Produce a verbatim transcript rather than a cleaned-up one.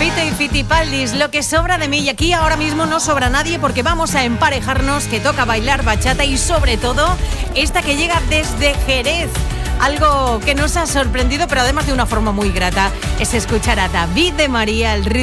Fito y Fitipaldis, lo que sobra de mí. Y aquí ahora mismo no sobra nadie porque vamos a emparejarnos, que toca bailar bachata y sobre todo esta que llega desde Jerez. Algo que nos ha sorprendido, pero además de una forma muy grata, es escuchar a David de María, el ritmo